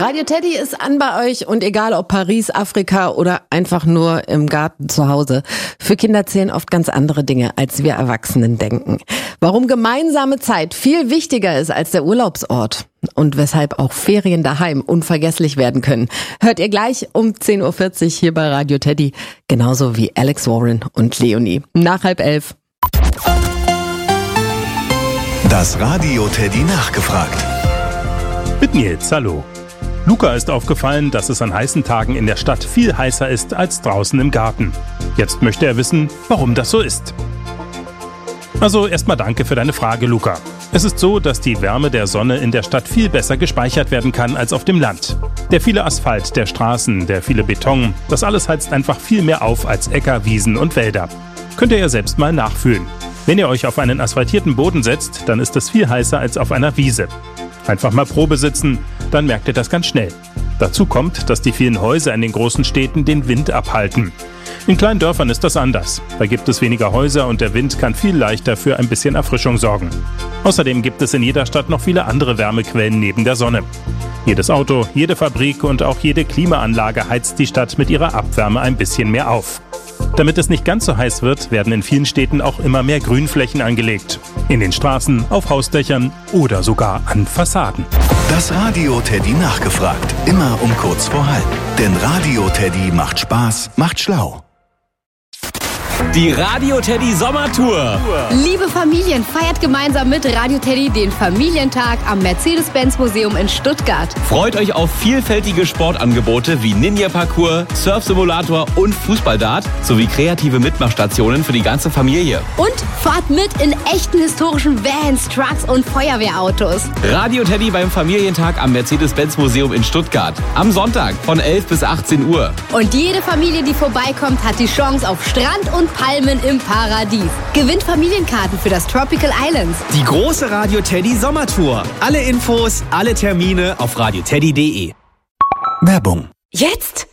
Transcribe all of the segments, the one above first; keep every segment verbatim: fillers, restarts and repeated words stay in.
Radio Teddy ist an bei euch und egal ob Paris, Afrika oder einfach nur im Garten zu Hause. Für Kinder zählen oft ganz andere Dinge, als wir Erwachsenen denken. Warum gemeinsame Zeit viel wichtiger ist als der Urlaubsort und weshalb auch Ferien daheim unvergesslich werden können, hört ihr gleich um zehn Uhr vierzig hier bei Radio Teddy. Genauso wie Alex Warren und Leonie. Nach halb elf. Das Radio Teddy nachgefragt. Mit Nils, hallo. Luca ist aufgefallen, dass es an heißen Tagen in der Stadt viel heißer ist als draußen im Garten. Jetzt möchte er wissen, warum das so ist. Also erstmal danke für deine Frage, Luca. Es ist so, dass die Wärme der Sonne in der Stadt viel besser gespeichert werden kann als auf dem Land. Der viele Asphalt, der Straßen, der viele Beton, das alles heizt einfach viel mehr auf als Äcker, Wiesen und Wälder. Könnt ihr ja selbst mal nachfühlen. Wenn ihr euch auf einen asphaltierten Boden setzt, dann ist es viel heißer als auf einer Wiese. Einfach mal Probe sitzen, dann merkt ihr das ganz schnell. Dazu kommt, dass die vielen Häuser in den großen Städten den Wind abhalten. In kleinen Dörfern ist das anders. Da gibt es weniger Häuser und der Wind kann viel leichter für ein bisschen Erfrischung sorgen. Außerdem gibt es in jeder Stadt noch viele andere Wärmequellen neben der Sonne. Jedes Auto, jede Fabrik und auch jede Klimaanlage heizt die Stadt mit ihrer Abwärme ein bisschen mehr auf. Damit es nicht ganz so heiß wird, werden in vielen Städten auch immer mehr Grünflächen angelegt. In den Straßen, auf Hausdächern oder sogar an Fassaden. Das Radio Teddy nachgefragt. Immer um kurz vor halb. Denn Radio Teddy macht Spaß, macht schlau. Die Radio Teddy Sommertour. Liebe Familien, feiert gemeinsam mit Radio Teddy den Familientag am Mercedes-Benz-Museum in Stuttgart. Freut euch auf vielfältige Sportangebote wie Ninja-Parcours, Surf-Simulator und Fußballdart sowie kreative Mitmachstationen für die ganze Familie. Und fahrt mit in echten historischen Vans, Trucks und Feuerwehrautos. Radio Teddy beim Familientag am Mercedes-Benz-Museum in Stuttgart. Am Sonntag von elf bis achtzehn Uhr. Und jede Familie, die vorbeikommt, hat die Chance auf Strand und Palmen im Paradies. Gewinnt Familienkarten für das Tropical Islands. Die große Radio Teddy Sommertour. Alle Infos, alle Termine auf radio teddy punkt de. Werbung. Jetzt?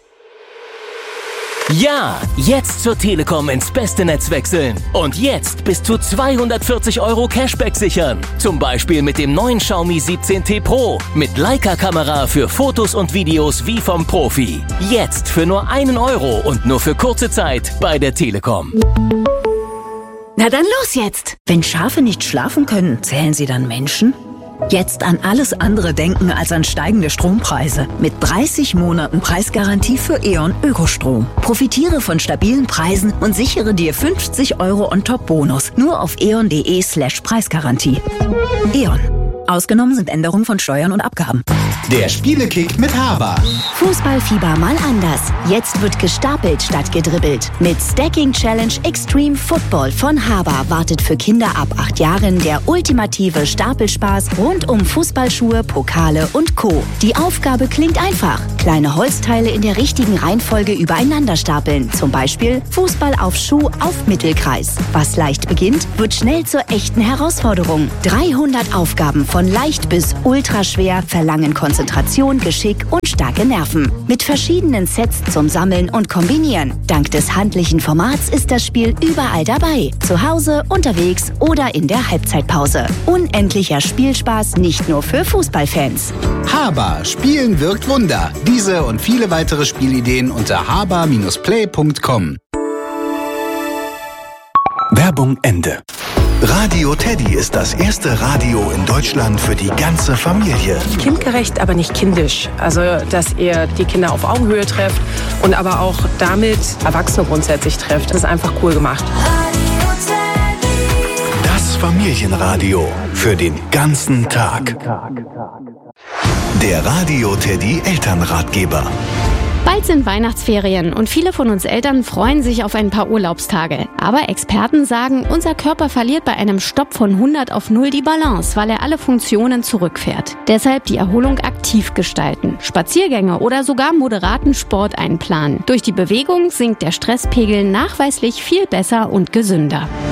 Ja, jetzt zur Telekom ins beste Netz wechseln. Und jetzt bis zu zweihundertvierzig Euro Cashback sichern. Zum Beispiel mit dem neuen Xiaomi siebzehn T Pro. Mit Leica-Kamera für Fotos und Videos wie vom Profi. Jetzt für nur einen Euro und nur für kurze Zeit bei der Telekom. Na dann los jetzt. Wenn Schafe nicht schlafen können, zählen sie dann Menschen? Jetzt an alles andere denken als an steigende Strompreise. Mit dreißig Monaten Preisgarantie für E.ON Ökostrom. Profitiere von stabilen Preisen und sichere dir fünfzig Euro on top Bonus. Nur auf eon punkt de slash Preisgarantie. E.ON. Ausgenommen sind Änderungen von Steuern und Abgaben. Der Spielekick mit Haber. Fußballfieber mal anders. Jetzt wird gestapelt statt gedribbelt. Mit Stacking Challenge Extreme Football von Haber wartet für Kinder ab acht Jahren der ultimative Stapelspaß rund um Fußballschuhe, Pokale und Co. Die Aufgabe klingt einfach. Kleine Holzteile in der richtigen Reihenfolge übereinander stapeln. Zum Beispiel Fußball auf Schuh auf Mittelkreis. Was leicht beginnt, wird schnell zur echten Herausforderung. dreihundert Aufgaben von leicht bis ultraschwer verlangen Konzentration, Geschick und starke Nerven. Mit verschiedenen Sets zum Sammeln und Kombinieren. Dank des handlichen Formats ist das Spiel überall dabei. Zu Hause, unterwegs oder in der Halbzeitpause. Unendlicher Spielspaß nicht nur für Fußballfans. Haber. Spielen wirkt Wunder. Diese und viele weitere Spielideen unter haber Bindestrich play Punkt com. Werbung Ende. Radio Teddy ist das erste Radio in Deutschland für die ganze Familie. Kindgerecht, aber nicht kindisch. Also, dass ihr die Kinder auf Augenhöhe trefft und aber auch damit Erwachsene grundsätzlich trefft. Das ist einfach cool gemacht. Das Familienradio für den ganzen Tag. Der Radio Teddy Elternratgeber. Bald sind Weihnachtsferien und viele von uns Eltern freuen sich auf ein paar Urlaubstage. Aber Experten sagen, unser Körper verliert bei einem Stopp von hundert auf null die Balance, weil er alle Funktionen zurückfährt. Deshalb die Erholung aktiv gestalten, Spaziergänge oder sogar moderaten Sport einplanen. Durch die Bewegung sinkt der Stresspegel nachweislich viel besser und gesünder.